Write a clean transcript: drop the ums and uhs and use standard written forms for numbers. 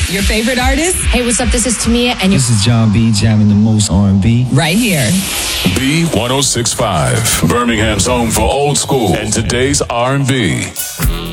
Your favorite artist? Hey, what's up? This is Tamia, and This is John B. jamming the most R&B. Right here. B1065, Birmingham's home for old school and today's R&B.